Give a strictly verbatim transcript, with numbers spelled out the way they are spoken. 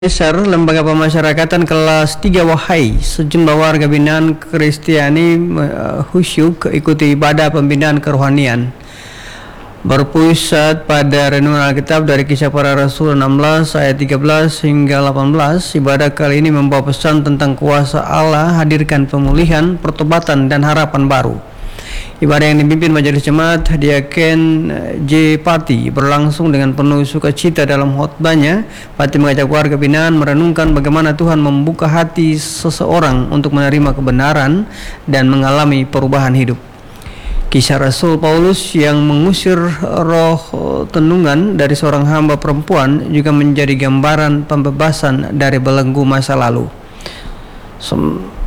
Besar Lembaga Pemasyarakatan kelas tiga Wahai, sejumlah warga binaan Kristiani uh, khusyuk ikuti ibadah pembinaan kerohanian. Berpusat pada renungan Alkitab dari Kisah Para Rasul enam belas ayat tiga belas hingga delapan belas, ibadah kali ini membawa pesan tentang kuasa Allah hadirkan pemulihan, pertobatan dan harapan baru. Ibadah yang dipimpin Majelis Jemaat Diaken J. Pati berlangsung dengan penuh sukacita. Dalam khotbahnya, Pati mengajak warga binaan merenungkan bagaimana Tuhan membuka hati seseorang untuk menerima kebenaran dan mengalami perubahan hidup. Kisah Rasul Paulus yang mengusir roh tenungan dari seorang hamba perempuan juga menjadi gambaran pembebasan dari belenggu masa lalu. Sem